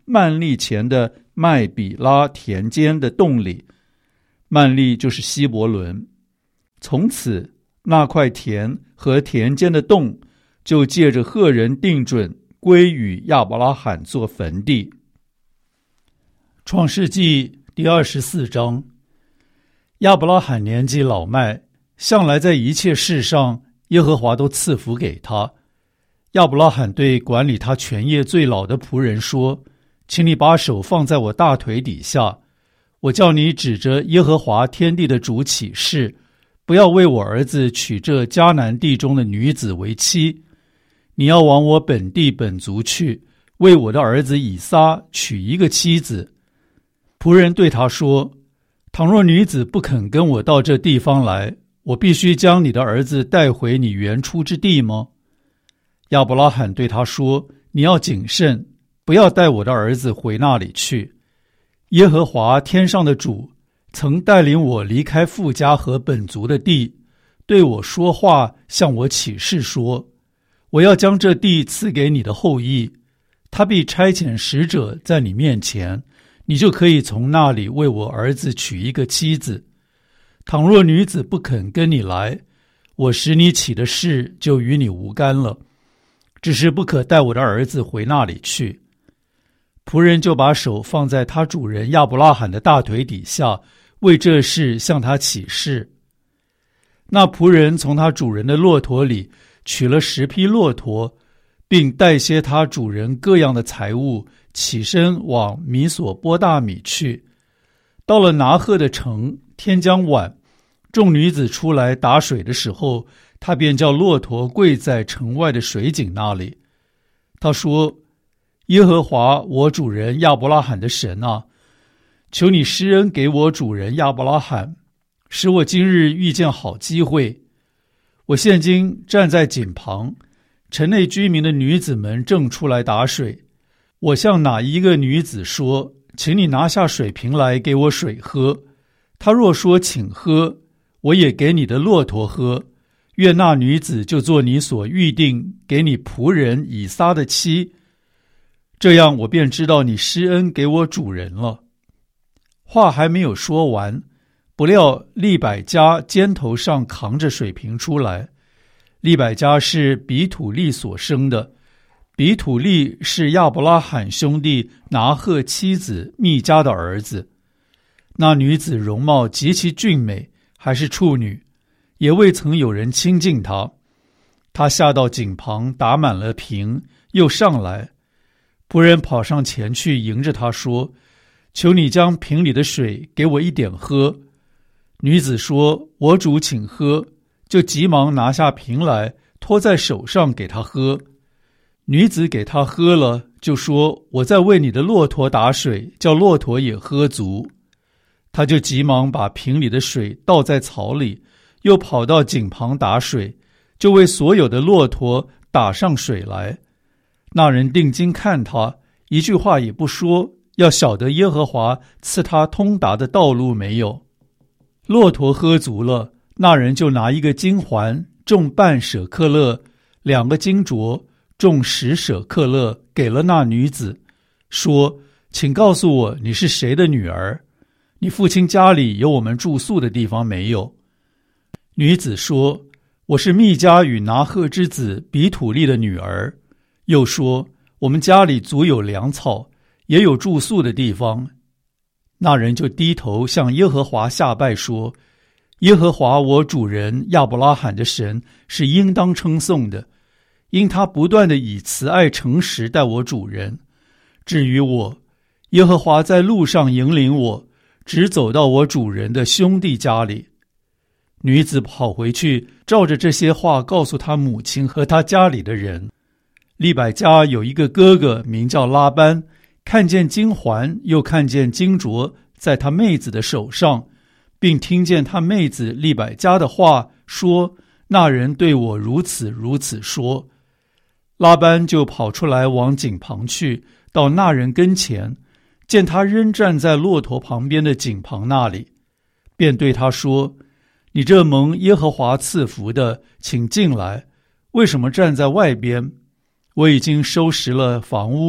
曼利前的麦比拉田间的洞里。曼利就是希伯伦。从此那块田和田间的洞就借着赫人定准归与亚伯拉罕做坟地。创世纪第二十四章，亚伯拉罕年纪老迈，向来在一切事上耶和华都赐福给他。亚伯拉罕对管理他全业最老的仆人说，请你把手放在我大腿底下，我叫你指着耶和华天地的主起誓，不要为我儿子娶这迦南地中的女子为妻，你要往我本地本族去，为我的儿子以撒娶一个妻子。仆人对他说，倘若女子不肯跟我到这地方来，我必须将你的儿子带回你原出之地吗？亚伯拉罕对他说，你要谨慎，不要带我的儿子回那里去。耶和华天上的主曾带领我离开父家和本族的地，对我说话，向我起誓说，我要将这地赐给你的后裔，他必差遣使者在你面前，你就可以从那里为我儿子娶一个妻子。倘若女子不肯跟你来，我使你起的事就与你无干了，只是不可带我的儿子回那里去。仆人就把手放在他主人亚伯拉罕的大腿底下，为这事向他起誓。那仆人从他主人的骆驼里取了十匹骆驼，并带些他主人各样的财物，起身往米索波大米去。到了拿鹤的城，天将晚，众女子出来打水的时候，他便叫骆驼跪在城外的水井那里。他说，耶和华我主人亚伯拉罕的神啊，求你施恩给我主人亚伯拉罕，使我今日遇见好机会。我现今站在井旁，城内居民的女子们正出来打水。我向哪一个女子说，请你拿下水瓶来给我水喝，她若说请喝，我也给你的骆驼喝，愿那女子就做你所预定给你仆人以撒的妻，这样我便知道你施恩给我主人了。话还没有说完，不料利百加肩头上扛着水瓶出来。利百加是比土利所生的，比土利是亚伯拉罕兄弟拿鹤妻子密加的儿子。那女子容貌极其俊美，还是处女，也未曾有人亲近她。她下到井旁，打满了瓶，又上来。仆人跑上前去迎着她说，求你将瓶里的水给我一点喝。女子说，我主请喝，就急忙拿下瓶来，托在手上给他喝。女子给他喝了，就说，我在为你的骆驼打水，叫骆驼也喝足。他就急忙把瓶里的水倒在槽里，又跑到井旁打水，就为所有的骆驼打上水来。那人定睛看他，一句话也不说，要晓得耶和华赐他通达的道路没有。骆驼喝足了，那人就拿一个金环，重半舍克勒，两个金镯，重十舍克勒，给了那女子，说，请告诉我你是谁的女儿，你父亲家里有我们住宿的地方没有？女子说，我是密加与拿鹤之子比土利的女儿。又说，我们家里足有粮草，也有住宿的地方。那人就低头向耶和华下拜说，耶和华我主人亚伯拉罕的神是应当称颂的，因他不断地以慈爱诚实待我主人。至于我，耶和华在路上引领我，直走到我主人的兄弟家里。女子跑回去，照着这些话告诉他母亲和他家里的人。利百加有一个哥哥名叫拉班，看见金环又看见金镯在他妹子的手上，并听见他妹子利百加的话，说，那人对我如此如此说。拉班就跑出来往井旁去，到那人跟前，见他仍站在骆驼旁边的井旁那里，便对他说，你这蒙耶和华赐福的，请进来，为什么站在外边？我已经收拾了房屋，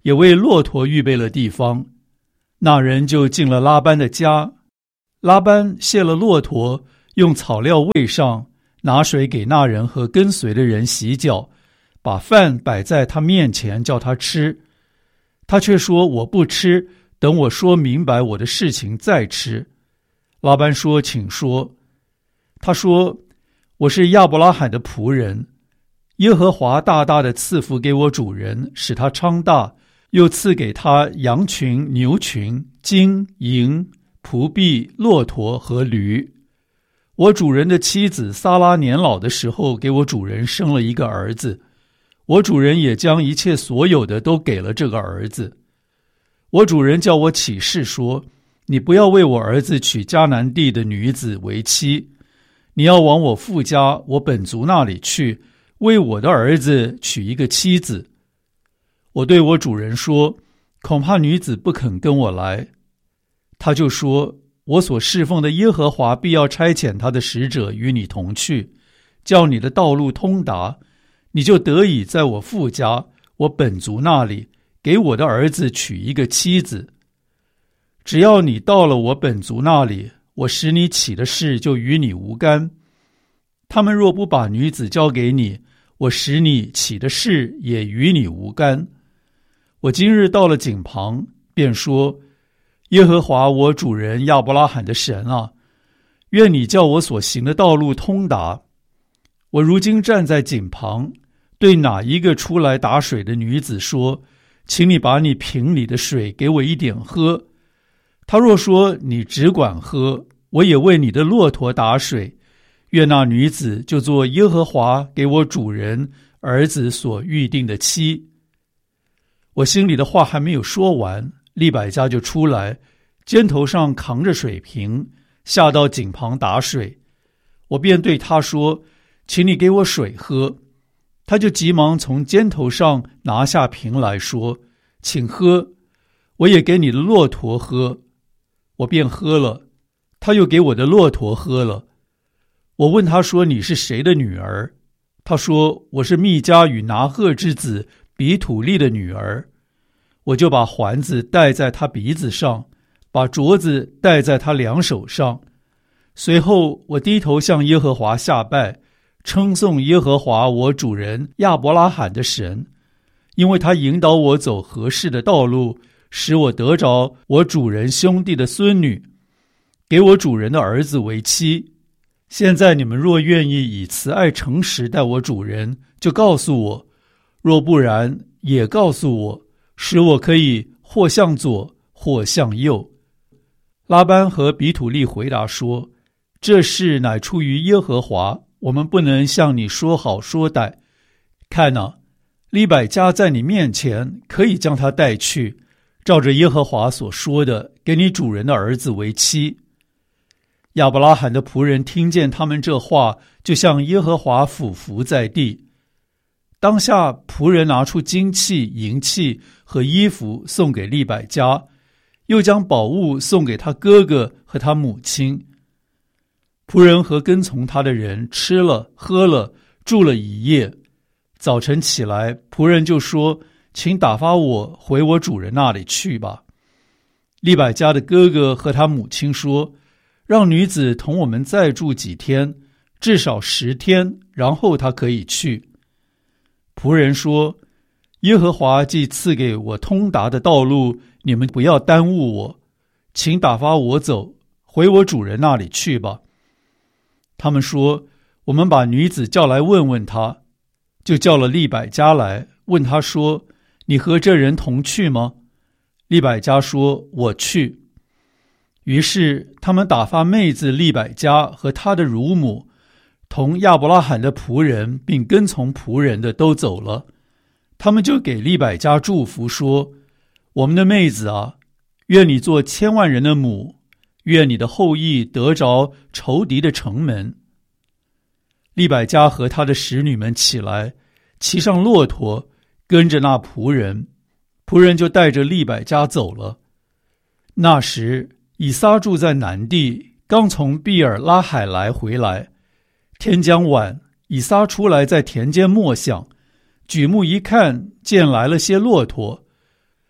也为骆驼预备了地方。那人就进了拉班的家，拉班卸了骆驼，用草料喂上，拿水给那人和跟随的人洗脚，把饭摆在他面前叫他吃。他却说，我不吃，等我说明白我的事情再吃。拉班说，请说。他说，我是亚伯拉罕的仆人，耶和华大大的赐福给我主人，使他昌大，又赐给他羊群、牛群、金银、仆婢、骆驼和驴。我主人的妻子撒拉年老的时候，给我主人生了一个儿子，我主人也将一切所有的都给了这个儿子。我主人叫我起誓说，你不要为我儿子娶迦南地的女子为妻，你要往我父家我本族那里去，为我的儿子娶一个妻子。我对我主人说，恐怕女子不肯跟我来。他就说，我所侍奉的耶和华必要差遣他的使者与你同去，叫你的道路通达，你就得以在我父家我本族那里给我的儿子娶一个妻子。只要你到了我本族那里，我使你起的事就与你无干。他们若不把女子交给你，我使你起的事也与你无干。我今日到了井旁，便说，耶和华我主人亚伯拉罕的神啊，愿你叫我所行的道路通达。我如今站在井旁，对哪一个出来打水的女子说，请你把你瓶里的水给我一点喝。他若说，你只管喝，我也为你的骆驼打水，愿那女子就做耶和华给我主人儿子所预定的妻。我心里的话还没有说完，利百加就出来，肩头上扛着水瓶，下到井旁打水。我便对他说，请你给我水喝。他就急忙从肩头上拿下瓶来说，请喝，我也给你的骆驼喝。我便喝了，他又给我的骆驼喝了。我问他说，你是谁的女儿？他说，我是密迦与拿鹤之子比土利的女儿。我就把环子戴在他鼻子上，把镯子戴在他两手上。随后我低头向耶和华下拜，称颂耶和华我主人亚伯拉罕的神，因为他引导我走合适的道路，使我得着我主人兄弟的孙女，给我主人的儿子为妻。现在你们若愿意以慈爱诚实待我主人，就告诉我；若不然，也告诉我，使我可以或向左，或向右。拉班和比土利回答说，这事乃出于耶和华，我们不能向你说好说歹。看哪，利百加在你面前，可以将他带去，照着耶和华所说的，给你主人的儿子为妻。亚伯拉罕的仆人听见他们这话，就向耶和华俯伏在地。当下仆人拿出金器、银器和衣服送给利百加，又将宝物送给他哥哥和他母亲。仆人和跟从他的人吃了喝了，住了一夜。早晨起来，仆人就说，请打发我回我主人那里去吧。利百加的哥哥和他母亲说，让女子同我们再住几天，至少十天，然后她可以去。仆人说，耶和华既赐给我通达的道路，你们不要耽误我，请打发我走，回我主人那里去吧。他们说，我们把女子叫来问问她。就叫了利百加来，问他说，你和这人同去吗？利百加说，我去。于是他们打发妹子利百加和他的乳母，同亚伯拉罕的仆人并跟从仆人的都走了。他们就给利百加祝福说，我们的妹子啊，愿你做千万人的母，愿你的后裔得着仇敌的城门。利百加和他的使女们起来，骑上骆驼，跟着那仆人，仆人就带着利百加走了。那时以撒住在南地，刚从毕尔拉海来回来。天将晚，以撒出来在田间默想，举目一看，见来了些骆驼，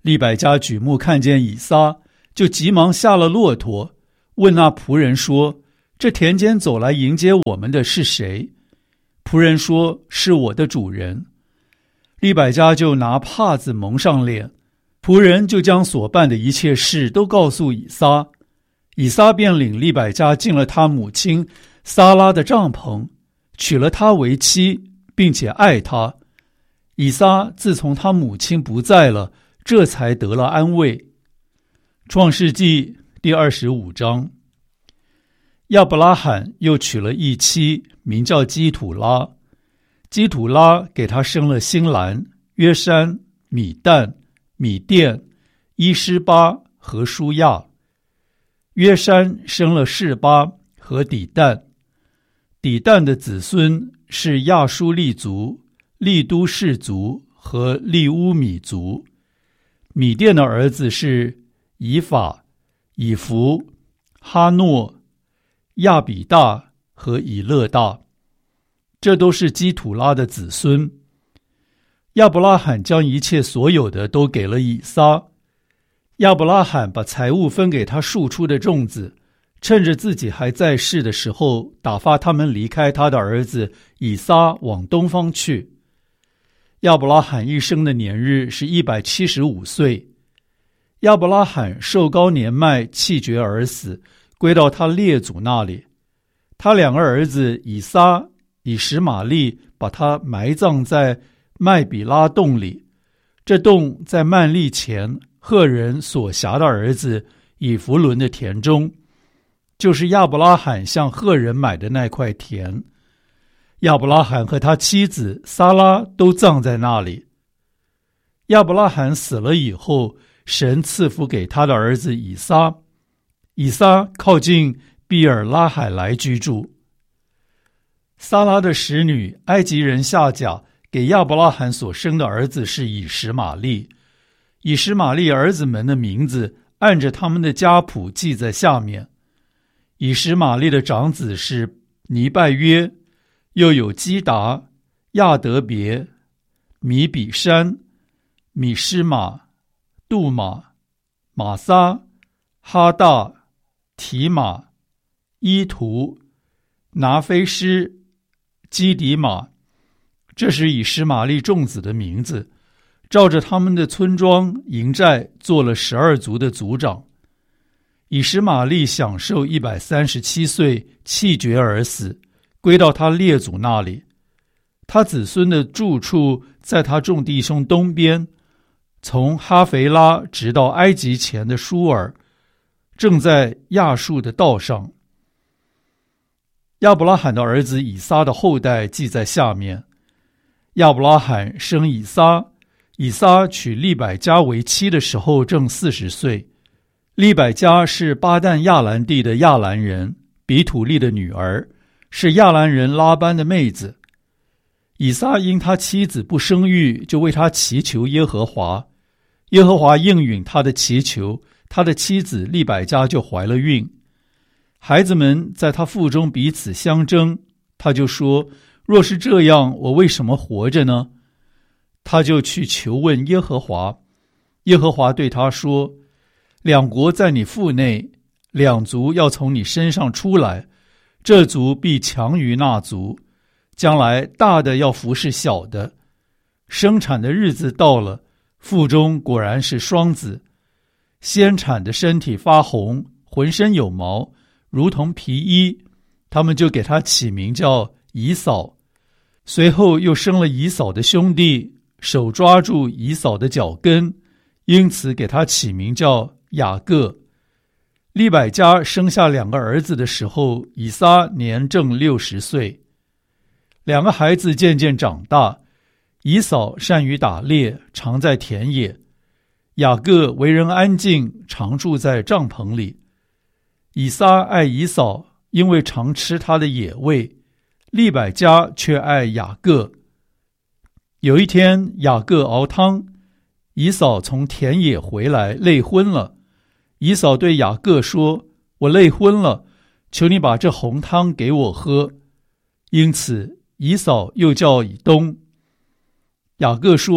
利百加举目看见以撒，就急忙下了骆驼，问那仆人说：这田间走来迎接我们的是谁？仆人说：是我的主人。利百加就拿帕子蒙上脸，仆人就将所办的一切事都告诉以撒。以撒便领利百加进了他母亲撒拉的帐篷，娶了她为妻，并且爱她。以撒自从他母亲不在了，这才得了安慰。创世纪第二十五章。亚伯拉罕又娶了一妻，名叫基土拉。基土拉给他生了辛兰、约山、米旦、米甸、伊施巴和舒亚。约山生了示巴和底旦。底旦的子孙是亚舒利族、利都氏族和利乌米族。米甸的儿子是以法、以弗、哈诺、亚比大和以勒大，这都是基土拉的子孙。亚伯拉罕将一切所有的都给了以撒。亚伯拉罕把财物分给他庶出的众子，趁着自己还在世的时候，打发他们离开他的儿子以撒往东方去。亚伯拉罕一生的年日是一百七十五岁。亚伯拉罕寿高年迈，气绝而死，归到他列祖那里。他两个儿子以撒、以实玛利把他埋葬在麦比拉洞里，这洞在曼利前赫人所辖的儿子以弗伦的田中，就是亚伯拉罕向赫人买的那块田。亚伯拉罕和他妻子撒拉都葬在那里。亚伯拉罕死了以后，神赐福给他的儿子以撒。以撒靠近比尔拉海来居住。撒拉的使女埃及人夏甲给亚伯拉罕所生的儿子是以实玛利。以实玛利儿子们的名字按着他们的家谱记在下面。以实玛利的长子是尼拜约，又有基达、亚德别、米比山、米施玛、杜玛、玛撒、哈大、提玛、伊图、拿菲施、基底玛。这是以实玛利众子的名字，照着他们的村庄营寨做了十二族的族长。以实玛利享受一百三十七岁，气绝而死，归到他列祖那里。他子孙的住处在他众弟兄东边，从哈腓拉直到埃及前的舒尔，正在亚述的道上。亚伯拉罕的儿子以撒的后代记在下面。亚伯拉罕生以撒，以撒娶利百加为妻的时候正四十岁。利百加是巴旦亚兰地的亚兰人，比土利的女儿，是亚兰人拉班的妹子。以撒因他妻子不生育，就为他祈求耶和华。耶和华应允他的祈求，他的妻子利百加就怀了孕。孩子们在他腹中彼此相争，他就说：若是这样，我为什么活着呢？他就去求问耶和华。耶和华对他说：两国在你腹内，两族要从你身上出来，这族必强于那族，将来大的要服侍小的。生产的日子到了，腹中果然是双子。先产的身体发红，浑身有毛，如同皮衣，他们就给他起名叫以扫。随后又生了以扫的兄弟，手抓住以扫的脚跟，因此给他起名叫雅各。利百加生下两个儿子的时候，以撒年正六十岁。两个孩子渐渐长大，以扫善于打猎，常在田野；雅各为人安静，常住在帐篷里。以撒爱以扫，因为常吃他的野味；利百加却爱雅各。有一天，雅各熬汤，以扫从田野回来，累昏了。以扫对雅各说：我累昏了，求你把这红汤给我喝。因此以扫又叫以东。雅各说：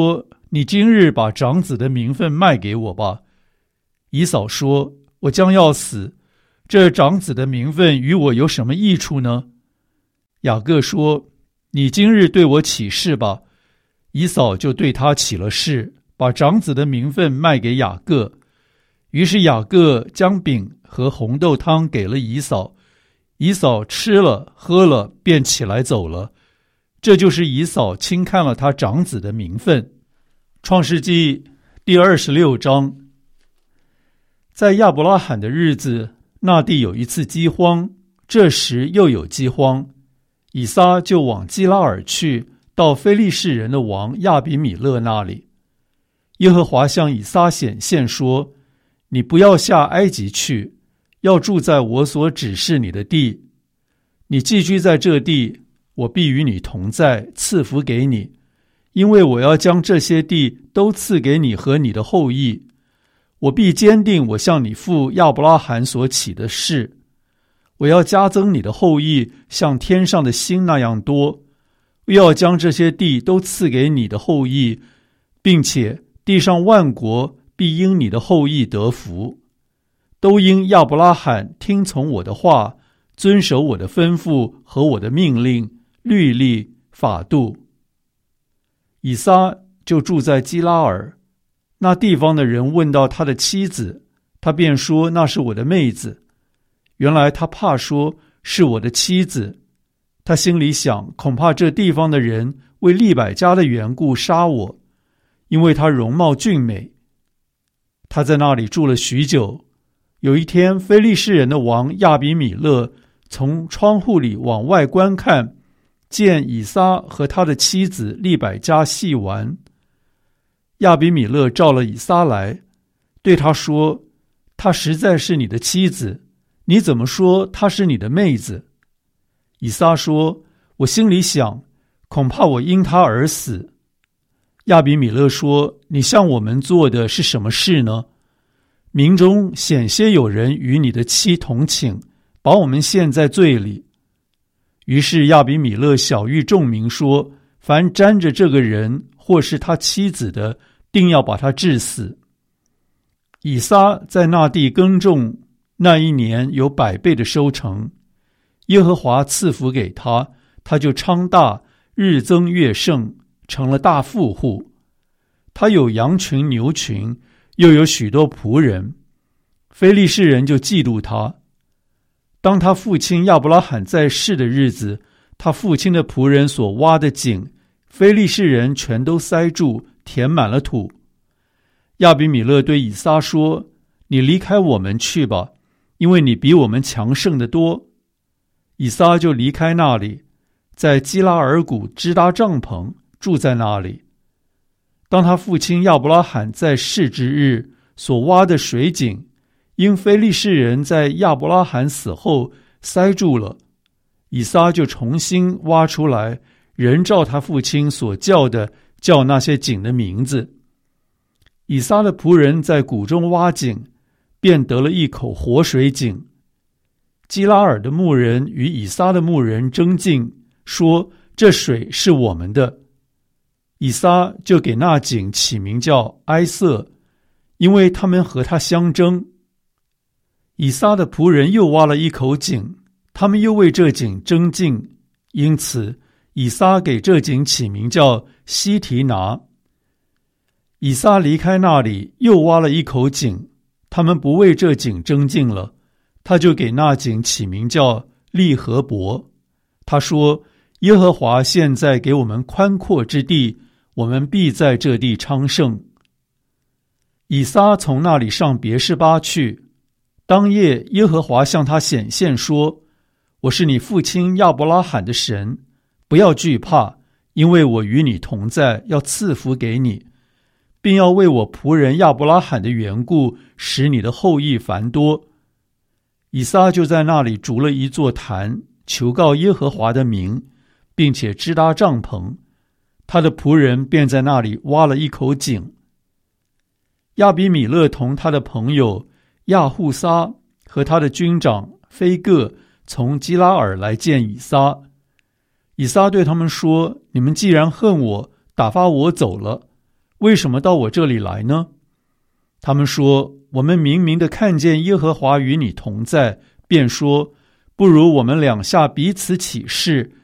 你今日把长子的名分卖给我吧。”以扫说：“我将要死，这长子的名分与我有什么益处呢？”雅各说：“你今日对我起誓吧。”以扫就对他起了誓，把长子的名分卖给雅各。于是雅各将饼和红豆汤给了以扫，以扫吃了喝了，便起来走了。这就是以扫轻看了他长子的名分。创世纪第二十六章。在亚伯拉罕的日子，那地有一次饥荒，这时又有饥荒，以撒就往基拉尔去，到非利士人的王亚比米勒那里。耶和华向以撒显现说：“你不要下埃及去，要住在我所指示你的地。你寄居在这地，我必与你同在，赐福给你，因为我要将这些地都赐给你和你的后裔。我必坚定我向你父亚伯拉罕所起的誓，我要加增你的后裔，像天上的星那样多。我要将这些地都赐给你的后裔，并且地上万国必因你的后裔得福，都因亚伯拉罕听从我的话，遵守我的吩咐和我的命令、律例、法度。”以撒就住在基拉尔。那地方的人问到他的妻子，他便说：“那是我的妹子。”原来他怕说是我的妻子，他心里想，恐怕这地方的人为利百加的缘故杀我，因为她容貌俊美。他在那里住了许久。有一天，非利士人的王亚比米勒从窗户里往外观看，见以撒和他的妻子利百加戏玩。亚比米勒召了以撒来，对他说：“她实在是你的妻子，你怎么说她是你的妹子？”以撒说：“我心里想，恐怕我因她而死。”亚比米勒说：“你向我们做的是什么事呢？民中险些有人与你的妻同寝，把我们陷在罪里。”于是亚比米勒晓谕众民说：“凡沾着这个人或是他妻子的，定要把他治死。”以撒在那地耕种，那一年有百倍的收成。耶和华赐福给他，他就昌大，日增月盛，成了大富户。他有羊群牛群，又有许多仆人。非利士人就嫉妒他。当他父亲亚伯拉罕在世的日子，他父亲的仆人所挖的井，非利士人全都塞住，填满了土。亚比米勒对以撒说：“你离开我们去吧，因为你比我们强盛得多。”以撒就离开那里，在基拉尔谷支搭帐篷，住在那里。当他父亲亚伯拉罕在世之日，所挖的水井，因非利士人在亚伯拉罕死后塞住了，以撒就重新挖出来，仍照他父亲所叫的，叫那些井的名字。以撒的仆人在谷中挖井，便得了一口活水井。基拉尔的牧人与以撒的牧人争竞，说：“这水是我们的。”以撒就给那井起名叫埃瑟，因为他们和他相争。以撒的仆人又挖了一口井，他们又为这井争竞，因此以撒给这井起名叫西提拿。以撒离开那里，又挖了一口井，他们不为这井争竞了，他就给那井起名叫利和伯。他说：“耶和华现在给我们宽阔之地，我们必在这地昌盛。”以撒从那里上别是巴去。当夜，耶和华向他显现说：“我是你父亲亚伯拉罕的神，不要惧怕，因为我与你同在，要赐福给你，并要为我仆人亚伯拉罕的缘故，使你的后裔繁多。”以撒就在那里筑了一座坛，求告耶和华的名，并且支搭帐篷。他的仆人便在那里挖了一口井。亚比米勒同他的朋友亚户撒和他的军长菲各从基拉尔来见以撒。以撒对他们说：“你们既然恨我，打发我走了， 为什么到我这里来呢？他们说，我们明明的看见耶和华与你同在，便说，不如我们两下彼此起誓，